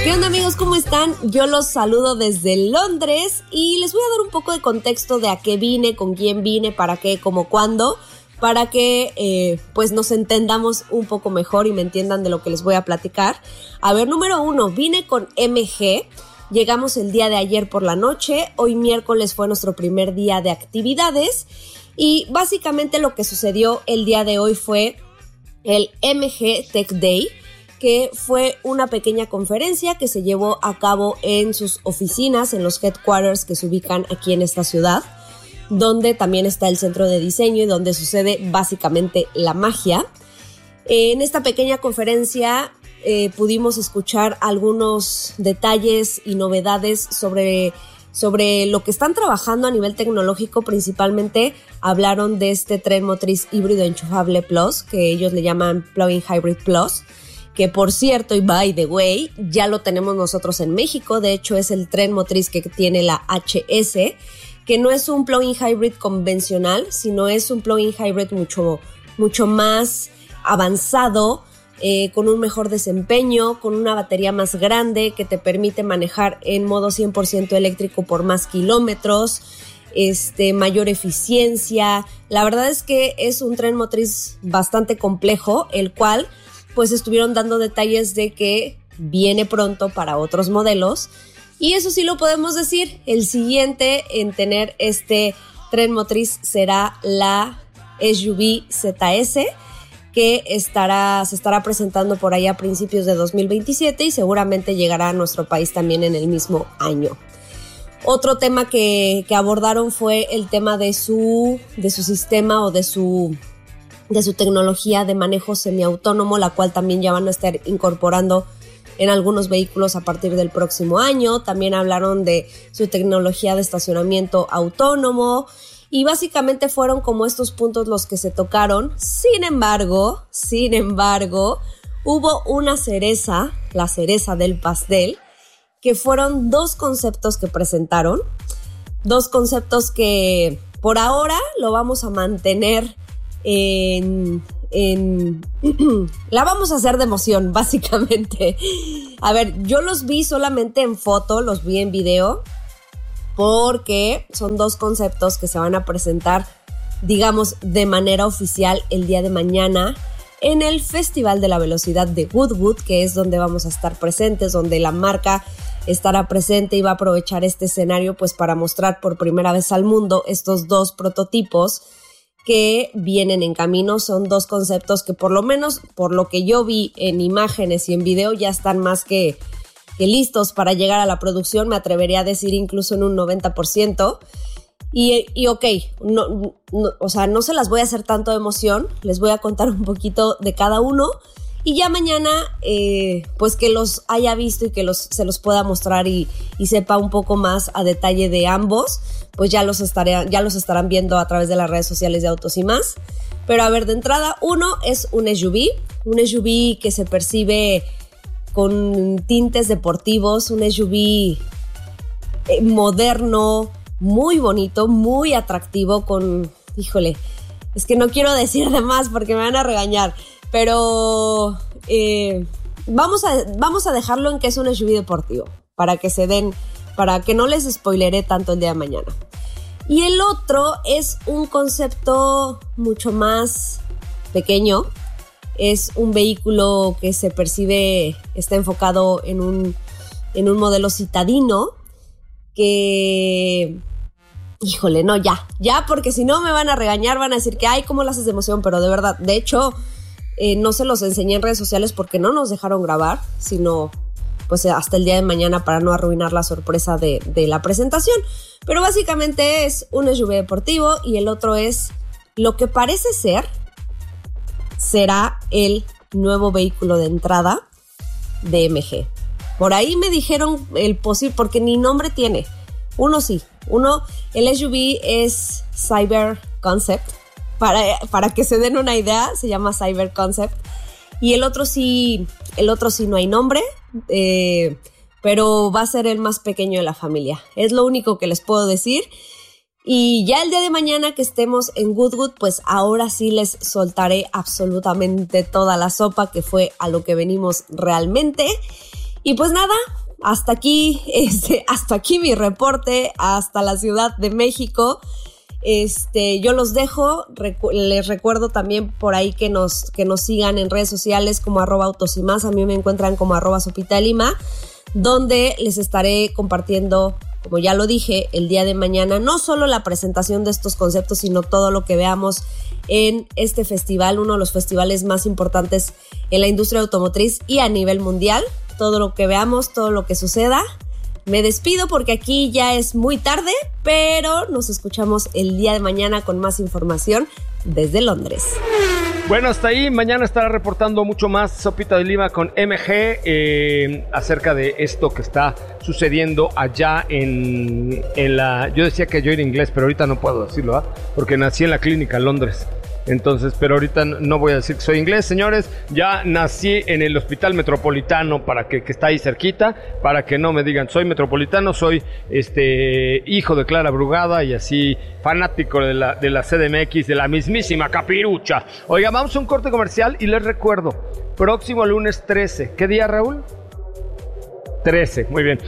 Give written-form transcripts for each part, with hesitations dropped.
¿Qué onda, amigos? ¿Cómo están? Yo los saludo desde Londres y les voy a dar un poco de contexto de a qué vine, con quién vine, para qué, cómo, cuándo, para que pues nos entendamos un poco mejor y me entiendan de lo que les voy a platicar. A ver, número 1, vine con MG. Llegamos el día de ayer por la noche. Hoy miércoles fue nuestro primer día de actividades y básicamente lo que sucedió el día de hoy fue el MG Tech Day, que fue una pequeña conferencia que se llevó a cabo en sus oficinas, en los headquarters que se ubican aquí en esta ciudad, donde también está el centro de diseño y donde sucede básicamente la magia. En esta pequeña conferencia pudimos escuchar algunos detalles y novedades sobre lo que están trabajando a nivel tecnológico. Principalmente hablaron de este tren motriz híbrido enchufable Plus, que ellos le llaman Plug-in Hybrid Plus, que por cierto, y by the way, ya lo tenemos nosotros en México. De hecho, es el tren motriz que tiene la HS, que no es un plug-in hybrid convencional, sino es un plug-in hybrid mucho más avanzado, con un mejor desempeño, con una batería más grande que te permite manejar en modo 100% eléctrico por más kilómetros, mayor eficiencia. La verdad es que es un tren motriz bastante complejo, el cual pues estuvieron dando detalles de que viene pronto para otros modelos. Y eso sí lo podemos decir, el siguiente en tener este tren motriz será la SUV ZS, que se estará presentando por ahí a principios de 2027 y seguramente llegará a nuestro país también en el mismo año. Otro tema que abordaron fue el tema de su sistema o de su tecnología de manejo semiautónomo, la cual también ya van a estar incorporando en algunos vehículos a partir del próximo año. También hablaron de su tecnología de estacionamiento autónomo y básicamente fueron como estos puntos los que se tocaron. Sin embargo, hubo una cereza, la cereza del pastel, que fueron dos conceptos que presentaron, dos conceptos que por ahora lo vamos a mantener la vamos a hacer de emoción, básicamente. A ver, yo los vi solamente en foto, los vi en video, porque son dos conceptos que se van a presentar, digamos, de manera oficial el día de mañana en el Festival de la Velocidad de Goodwood, que es donde vamos a estar presentes, donde la marca estará presente y va a aprovechar este escenario pues para mostrar por primera vez al mundo estos dos prototipos que vienen en camino. Son dos conceptos que por lo menos por lo que yo vi en imágenes y en video ya están más que listos para llegar a la producción. Me atrevería a decir incluso en un 90%. Y ok, o sea, no se las voy a hacer tanto de emoción, les voy a contar un poquito de cada uno y ya mañana pues que los haya visto y que se los pueda mostrar y sepa un poco más a detalle de ambos, pues ya los estarán viendo a través de las redes sociales de Autos y Más. Pero a ver, de entrada, uno es un SUV que se percibe con tintes deportivos, un SUV moderno, muy bonito, muy atractivo, híjole, es que no quiero decir de más porque me van a regañar, pero vamos a dejarlo en que es un SUV deportivo, para que no les spoileré tanto el día de mañana. Y el otro es un concepto mucho más pequeño. Es un vehículo que se percibe, está enfocado en un modelo citadino que, híjole, no, ya, porque si no me van a regañar, van a decir que, ay, ¿cómo lo haces de emoción? Pero de verdad, de hecho, no se los enseñé en redes sociales porque no nos dejaron grabar, sino pues hasta el día de mañana para no arruinar la sorpresa de la presentación. Pero básicamente es un SUV deportivo y el otro es lo que parece será el nuevo vehículo de entrada de MG. Por ahí me dijeron el posible, porque ni nombre tiene. Uno sí, el SUV es Cyber Concept. Para que se den una idea, se llama Cyber Concept. Y el otro sí no hay nombre, pero va a ser el más pequeño de la familia. Es lo único que les puedo decir. Y ya el día de mañana que estemos en Goodwood, pues ahora sí les soltaré absolutamente toda la sopa, que fue a lo que venimos realmente. Y pues nada, hasta aquí mi reporte hasta la Ciudad de México. Yo los dejo, les recuerdo también por ahí que nos sigan en redes sociales como @autosimás, a mí me encuentran como @sopitalima, donde les estaré compartiendo, como ya lo dije, el día de mañana, no solo la presentación de estos conceptos, sino todo lo que veamos en este festival, uno de los festivales más importantes en la industria automotriz y a nivel mundial, todo lo que veamos, todo lo que suceda. Me despido porque aquí ya es muy tarde, pero nos escuchamos el día de mañana con más información desde Londres. Bueno, hasta ahí. Mañana estará reportando mucho más Sopita de Lima con MG acerca de esto que está sucediendo allá en la... Yo decía que yo era inglés, pero ahorita no puedo decirlo, porque nací en la clínica en Londres. Entonces, pero ahorita no voy a decir que soy inglés, señores. Ya nací en el Hospital Metropolitano, para que está ahí cerquita, para que no me digan soy metropolitano, soy hijo de Clara Brugada y así fanático de la CDMX, de la mismísima Capirucha. Oiga, vamos a un corte comercial y les recuerdo, próximo lunes 13. ¿Qué día, Raúl? 13, muy bien.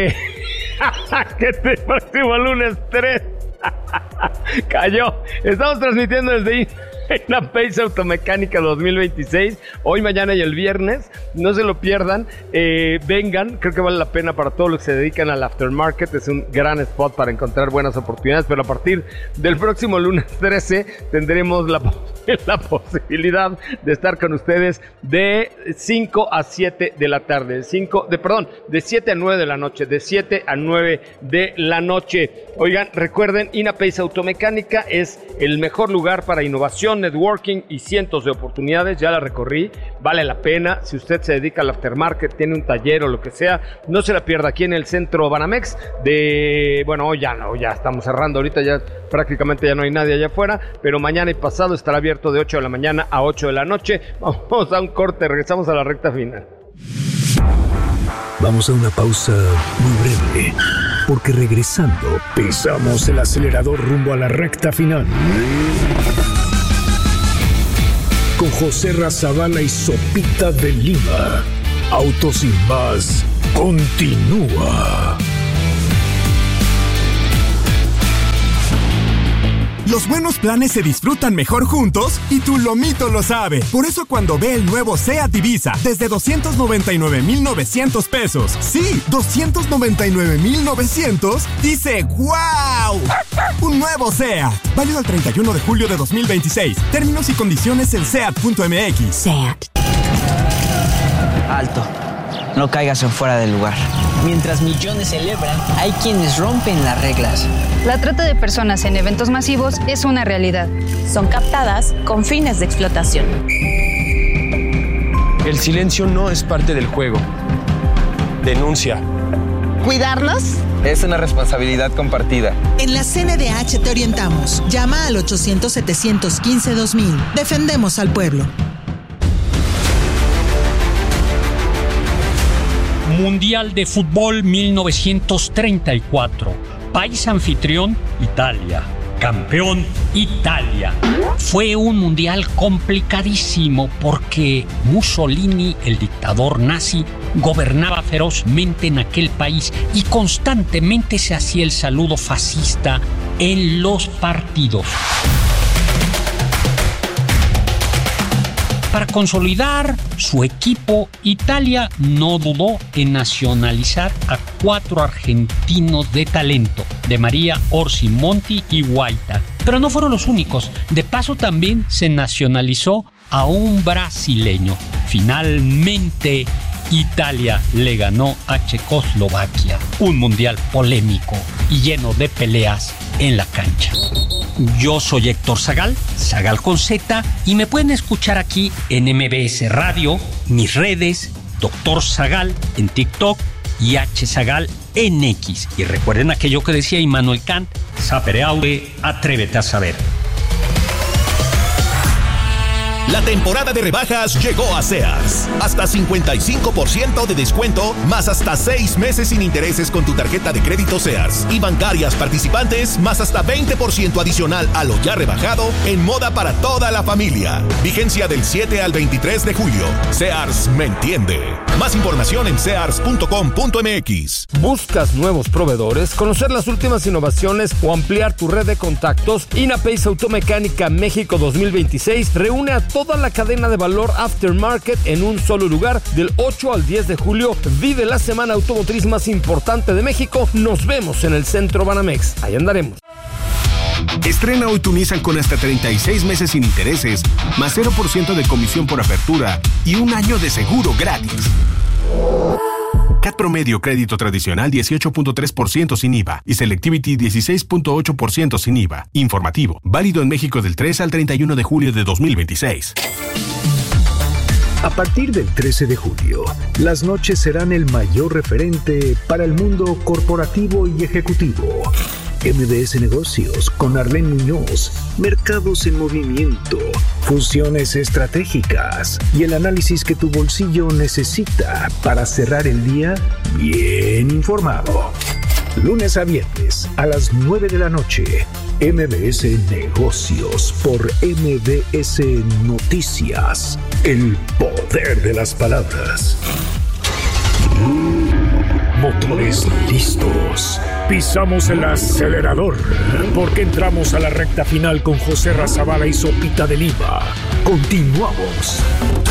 Próximo lunes 13. Cayó. Estamos transmitiendo desde INAPACE Automecánica 2026. Hoy, mañana y el viernes. No se lo pierdan. Vengan, creo que vale la pena para todos los que se dedican al aftermarket. Es un gran spot para encontrar buenas oportunidades. Pero a partir del próximo lunes 13 tendremos la posibilidad de estar con ustedes de 5 a 7 de la tarde. De 7 a 9 de la noche. De 7 a 9 de la noche. Oigan, recuerden, INAPACE Automecánica es el mejor lugar para innovación, networking y cientos de oportunidades. Ya la recorrí, vale la pena. Si usted se dedica al aftermarket, tiene un taller o lo que sea, no se la pierda aquí en el centro Banamex. Hoy ya no, ya estamos cerrando, ahorita ya prácticamente ya no hay nadie allá afuera, pero mañana y pasado estará abierto de 8 de la mañana a 8 de la noche. Vamos a un corte, regresamos a la recta final. Vamos a una pausa muy breve, porque regresando pisamos el acelerador rumbo a la recta final. Con José Razabala y Sopita de Lima. Autos sin más continúa. Los buenos planes se disfrutan mejor juntos y tu lomito lo sabe. Por eso cuando ve el nuevo SEAT Ibiza desde 299,900 pesos, sí, 299,900, dice ¡wow! Un nuevo SEAT, válido al 31 de julio de 2026. Términos y condiciones en SEAT.mx. SEAT. Alto, no caigas en fuera del lugar. Mientras millones celebran, hay quienes rompen las reglas. La trata de personas en eventos masivos es una realidad. Son captadas con fines de explotación. El silencio no es parte del juego. Denuncia. ¿Cuidarnos? Es una responsabilidad compartida. En la CNDH te orientamos. Llama al 800-715-2000. Defendemos al pueblo. Mundial de Fútbol 1934. País anfitrión, Italia. Campeón, Italia. Fue un mundial complicadísimo porque Mussolini, el dictador nazi, gobernaba ferozmente en aquel país y constantemente se hacía el saludo fascista en los partidos. Para consolidar su equipo, Italia no dudó en nacionalizar a 4 argentinos de talento, de María, Orsi, Monti y Guaita. Pero no fueron los únicos. De paso también se nacionalizó a un brasileño. Finalmente, Italia le ganó a Checoslovaquia. Un mundial polémico y lleno de peleas en la cancha. Yo soy Héctor Zagal, Zagal con Z, y me pueden escuchar aquí en MBS Radio, mis redes, Dr. Zagal en TikTok y H. Zagal en X. Y recuerden aquello que decía Immanuel Kant, sapere aude, atrévete a saber. La temporada de rebajas llegó a Sears. Hasta 55% de descuento, más hasta 6 meses sin intereses con tu tarjeta de crédito Sears. Y bancarias participantes, más hasta 20% adicional a lo ya rebajado en moda para toda la familia. Vigencia del 7 al 23 de julio. Sears me entiende. Más información en sears.com.mx. ¿Buscas nuevos proveedores, conocer las últimas innovaciones o ampliar tu red de contactos? INAPACE Automecánica México 2026 reúne a toda la cadena de valor aftermarket en un solo lugar del 8 al 10 de julio. Vive la semana automotriz más importante de México. Nos vemos en el Centro Banamex. Ahí andaremos. Estrena hoy tu Nissan con hasta 36 meses sin intereses, más 0% de comisión por apertura y un año de seguro gratis. CAT promedio crédito tradicional 18.3% sin IVA y Selectivity 16.8% sin IVA. Informativo, válido en México del 3 al 31 de julio de 2026. A partir del 13 de julio, las noches serán el mayor referente para el mundo corporativo y ejecutivo. MBS Negocios con Arlene Muñoz, mercados en movimiento, fusiones estratégicas y el análisis que tu bolsillo necesita para cerrar el día bien informado. Lunes a viernes a las 9 de la noche, MBS Negocios por MBS Noticias. El poder de las palabras. Motores listos. Pisamos el acelerador porque entramos a la recta final con José Razabala y Sopita de Lima. Continuamos.